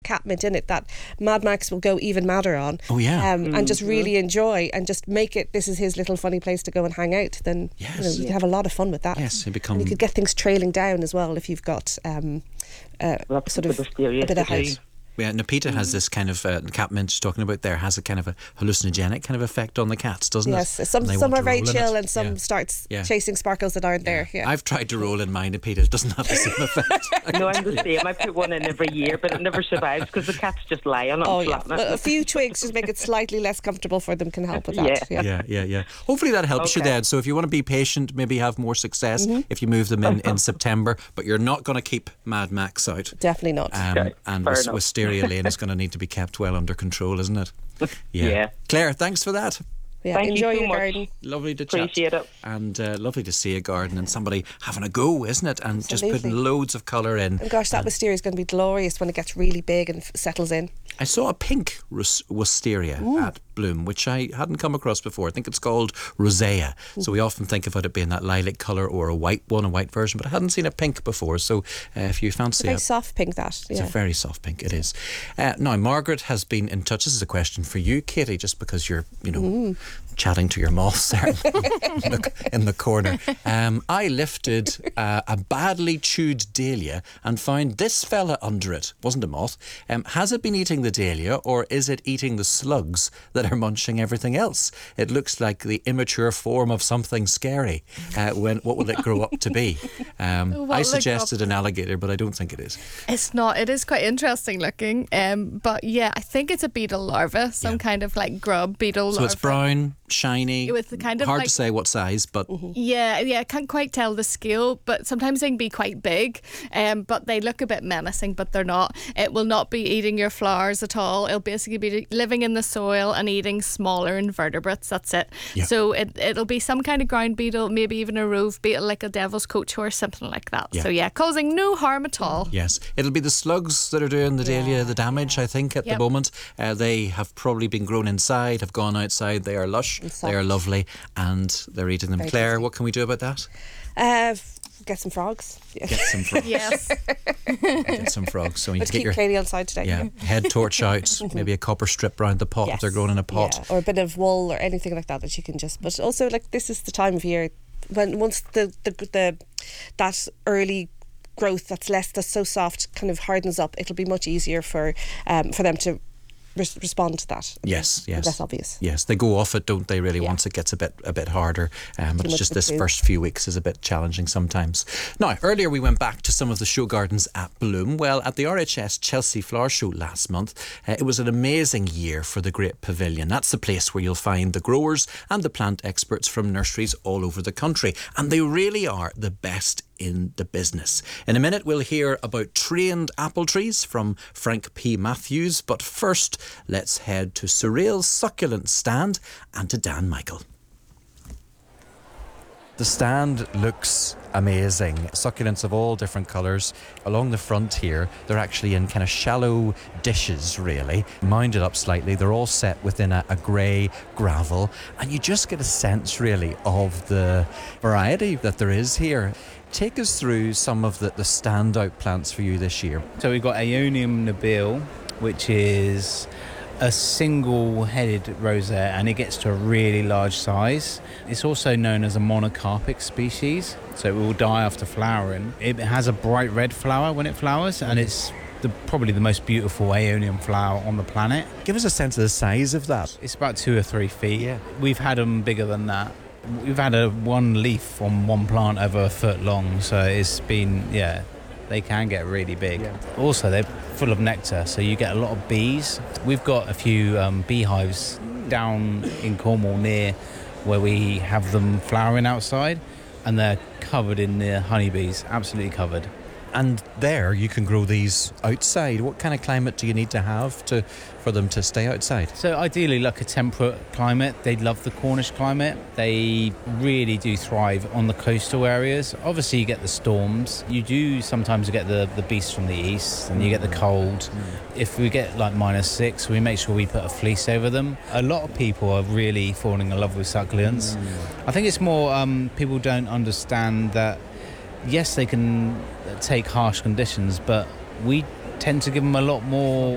catmint in it that Mad Max will go even madder on. Oh, yeah. And just really enjoy and just make it, this is his little funny place to go and hang out. Then you can have a lot of fun with that. Yes, and you could get things trailing down as well if you've got sort of a bit of height. Yeah, Napita has this kind of catmint she's talking about there has a kind of a hallucinogenic kind of effect on the cats, doesn't it? Yes, some are very chill and some starts chasing sparkles that aren't there. Yeah. I've tried to roll in mine, Napita. It doesn't have the same effect. No, I'm the same. I put one in every year, but it never survives because the cats just lie on it and flatten it. Well, a few twigs just make it slightly less comfortable for them can help with that. Yeah. Hopefully that helps you then. So if you want to be patient, maybe have more success if you move them in September, but you're not going to keep Mad Max out. Definitely not. And Wisteria Lane is going to need to be kept well under control, isn't it? Yeah. Claire, thanks for that. Yeah, enjoy your garden. Lovely to chat. Appreciate it. And lovely to see a garden and somebody having a go, isn't it? And Absolutely. just putting loads of colour in. And gosh, that wisteria is going to be glorious when it gets really big and settles in. I saw a pink wisteria at Bloom, which I hadn't come across before. I think it's called Rosea. So we often think about it being that lilac colour or a white version, but I hadn't seen a pink before. So if you fancy it's a very soft pink, it's a very soft pink, it is. Now, Margaret has been in touch. This is a question for you, Katie, just because you're, chatting to your moths there in the corner. I lifted a badly chewed dahlia and found this fella under it. Wasn't a moth. Has it been eating the dahlia or is it eating the slugs that are munching everything else? It looks like the immature form of something scary. What will it grow up to be? I suggested an alligator, but I don't think it is. It's not. It is quite interesting looking. But yeah, I think it's a beetle larva, some kind of like grub beetle larva. So it's brown, shiny, with the kind of hard like, to say what size, but yeah, I can't quite tell the scale, but sometimes they can be quite big, but they look a bit menacing, but they're not. It will not be eating your flowers at all. It'll basically be living in the soil and eating smaller invertebrates. That's it. Yeah. So it'll be some kind of ground beetle, maybe even a rove beetle, like a devil's coach horse, something like that. Yeah. So yeah, causing no harm at all. Yes, it'll be the slugs that are doing the dahlia the damage, I think, at the moment. They have probably been grown inside, have gone outside. They are lush, they are lovely, and they're eating them. Claire, what can we do about that? Get some frogs. Get some frogs. Yes. Get some frogs. So you Let's get keep your Katie outside today. head torch out, maybe a copper strip round the pot if they're grown in a pot. Or a bit of wool or anything like that you can just... But also, like, this is the time of year when once that early growth that's so soft kind of hardens up, it'll be much easier for them to respond to that. Yes. Less obvious. Yes, they go off it, don't they, really, once it gets a bit harder. But it's just this first few weeks is a bit challenging sometimes. Now, earlier we went back to some of the show gardens at Bloom. Well, at the RHS Chelsea Flower Show last month, it was an amazing year for the Great Pavilion. That's the place where you'll find the growers and the plant experts from nurseries all over the country. And they really are the best in the business. In a minute, we'll hear about trained apple trees from Frank P. Matthews. But first, let's head to Surreal's succulent stand and to Dan Michael. The stand looks amazing. Succulents of all different colours. Along the front here, they're actually in kind of shallow dishes, really, mounded up slightly. They're all set within a grey gravel. And you just get a sense, really, of the variety that there is here. Take us through some of the standout plants for you this year. So we've got Aeonium nobile, which is a single-headed rosette, and it gets to a really large size. It's also known as a monocarpic species, so it will die after flowering. It has a bright red flower when it flowers, and it's probably the most beautiful Aeonium flower on the planet. Give us a sense of the size of that. It's about 2 or 3 feet. Yeah. We've had them bigger than that. We've had one leaf on one plant over a foot long, so it's been, they can get really big. Yeah. Also, they're full of nectar, so you get a lot of bees. We've got a few beehives down in Cornwall near where we have them flowering outside, and they're covered in the honeybees, absolutely covered. And there you can grow these outside. What kind of climate do you need to have for them to stay outside? So ideally, like a temperate climate. They love the Cornish climate. They really do thrive on the coastal areas. Obviously, you get the storms. You do sometimes get the beasts from the east, and you get the cold. If we get like -6, we make sure we put a fleece over them. A lot of people are really falling in love with succulents. I think it's more people don't understand that. Yes, they can take harsh conditions, but we tend to give them a lot more